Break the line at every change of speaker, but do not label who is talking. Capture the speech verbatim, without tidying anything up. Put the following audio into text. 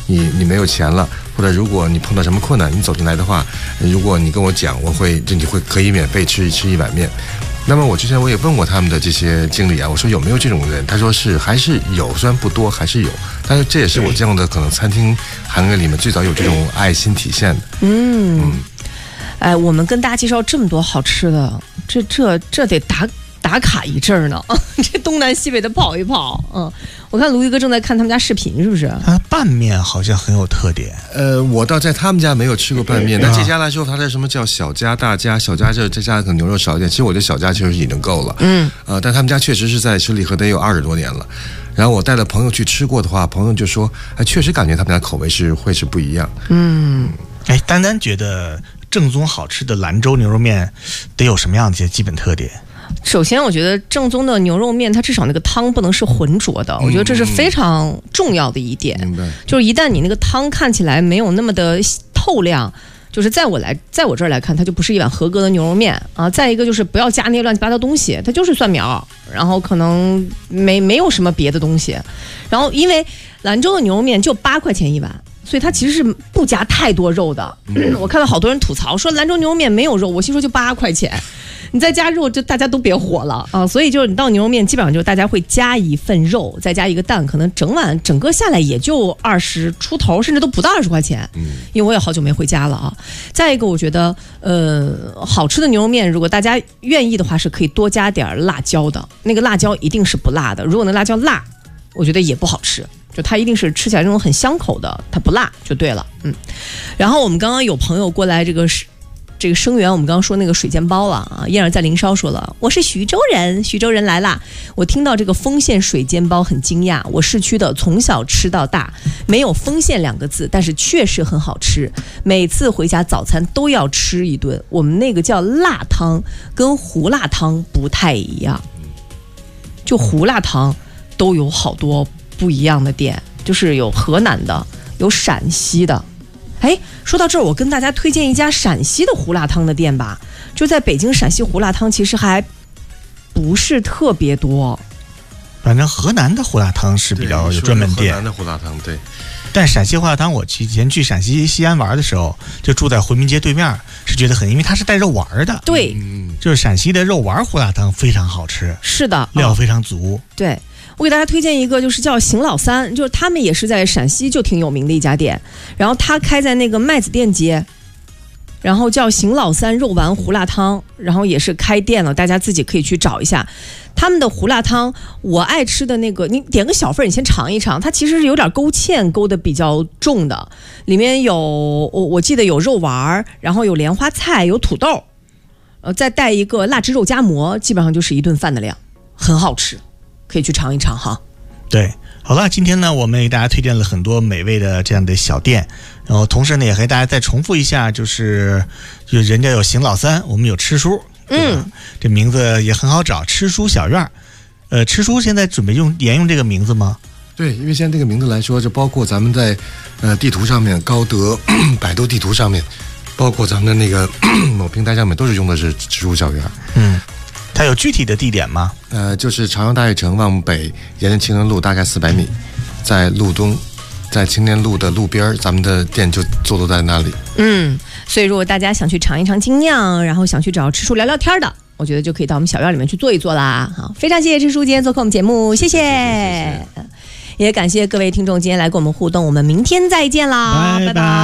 你你没有钱了，或者如果你碰到什么困难，你走进来的话，如果你跟我讲，我会就你会可以免费吃吃一碗面。那么我之前我也问过他们的这些经理啊，我说有没有这种人？他说是还是有，虽然不多，还是有。但是这也是我见过的可能餐厅行业里面最早有这种爱心体现的。
嗯，嗯哎，我们跟大家介绍这么多好吃的，这这这得打打卡一阵儿呢，这东南西北的跑一跑。嗯，我看卢一哥正在看他们家视频，是不是？
他拌面好像很有特点。
呃，我倒在他们家没有吃过拌面，但这家来说，它的什么叫小家大家？小家这这家可能牛肉少一点，其实我觉得小家确实已经够了。
嗯，
呃，但他们家确实是在十里河得有二十多年了。然后我带了朋友去吃过的话，朋友就说，哎，确实感觉他们家口味是会是不一样。
嗯，
哎，丹丹觉得正宗好吃的兰州牛肉面得有什么样的一些基本特点？
首先，我觉得正宗的牛肉面，它至少那个汤不能是浑浊的，我觉得这是非常重要的一点。
明白。
就是一旦你那个汤看起来没有那么的透亮，就是在我来，在我这儿来看，它就不是一碗合格的牛肉面啊。再一个就是不要加那些乱七八糟东西，它就是蒜苗，然后可能没没有什么别的东西。然后因为兰州的牛肉面就八块钱一碗。所以它其实是不加太多肉的。嗯、我看到好多人吐槽说兰州牛肉面没有肉，我心说就八块钱，你再加肉就大家都别活了啊！所以就是你到牛肉面基本上就是大家会加一份肉，再加一个蛋，可能整碗整个下来也就二十出头，甚至都不到二十块钱。嗯，因为我也好久没回家了啊。再一个，我觉得呃好吃的牛肉面，如果大家愿意的话，是可以多加点辣椒的。那个辣椒一定是不辣的，如果那辣椒辣，我觉得也不好吃。就它一定是吃起来那种很香口的，它不辣就对了。嗯，然后我们刚刚有朋友过来这个这个声援，我们刚刚说那个水煎包了啊，燕儿在林梢说了，我是徐州人，徐州人来啦。我听到这个丰县水煎包很惊讶，我市区的从小吃到大，没有丰县两个字，但是确实很好吃，每次回家早餐都要吃一顿。我们那个叫辣汤，跟胡辣汤不太一样，就胡辣汤都有好多不一样的店，就是有河南的，有陕西的。哎，说到这儿，我跟大家推荐一家陕西的胡辣汤的店吧。就在北京，陕西胡辣汤其实还不是特别多。
反正河南的胡辣汤是比较有专门店。
河南的胡辣汤，对。
但陕西胡辣汤，我以前去陕西西安玩的时候，就住在回民街对面，是觉得很，因为它是带肉丸的。
对，
嗯，
就是陕西的肉丸胡辣汤非常好吃。
是的，
料非常足。
哦、对。我给大家推荐一个，就是叫邢老三，就是他们也是在陕西就挺有名的一家店，然后他开在那个麦子店街，然后叫邢老三肉丸胡辣汤，然后也是开店了，大家自己可以去找一下他们的胡辣汤。我爱吃的那个，你点个小份，你先尝一尝，它其实是有点勾芡勾的比较重的，里面有我我记得有肉丸，然后有莲花菜，有土豆，呃，再带一个腊汁肉夹馍，基本上就是一顿饭的量，很好吃。可以去尝一尝哈。
对，好了，今天呢，我们给大家推荐了很多美味的这样的小店，然后同时呢，也和大家再重复一下，就是就人家有邢老三，我们有吃书，嗯，这名字也很好找，吃书小院。呃，吃书现在准备用沿用这个名字吗？
对，因为现在这个名字来说，就包括咱们在呃地图上面，高德、百度地图上面，包括咱们的那个某平台上面，都是用的是吃书小院。
嗯。它有具体的地点吗？
呃，就是朝阳大悦城往北，沿着青年路大概四百米，在路东，在青年路的路边，咱们的店就坐落在那里。
嗯，所以如果大家想去尝一尝精酿，然后想去找吃书聊聊天的，我觉得就可以到我们小院里面去坐一坐啦。好，非常谢谢吃书今天做客我们节目，谢谢。谢谢谢谢，也感谢各位听众今天来跟我们互动，我们明天再见啦，拜拜。拜拜。